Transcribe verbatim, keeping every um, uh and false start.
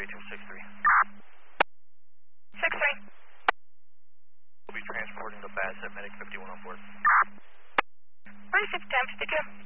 three two six three. six three. We'll be transporting the Bassett, medic fifty-one on board. forty-six times, did you?